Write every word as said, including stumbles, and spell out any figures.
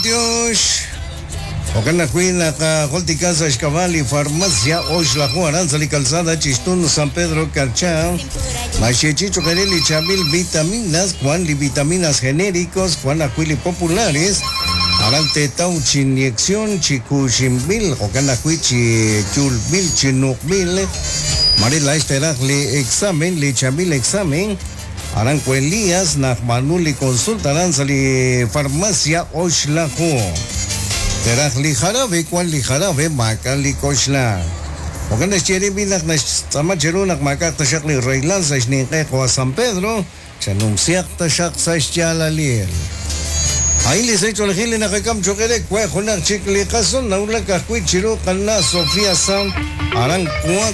Dios. Okan na queen naka Holti Casa Escavali Farmacia Osh La Juaranzali Calzada Chistun San Pedro Carchá Machechicho Careli Chabil Vitaminas Juan li vitaminas genéricos Juan Acuili populares Arante Tauchi inyección Chicuchimbil Okan na Cuichi Chulbil Chinukbil Marila Esteragli examen li Chabil examen Aranco Elías Nachmanuli consultarán sali Farmacia Osh La Juan Terah li jarabe, kwan li jarabe, makan li koshla. Okan na chiri binak na sama chirunak makak tasyak li Raylan sa isningke ko San Pedro, chanumsiak tasyak sa isyalalir. Ay li sa icholhili na kakam chokere, kwe kunak chikli kason, naulang kakwit chiru kan na Sofia Sam, arang kuwak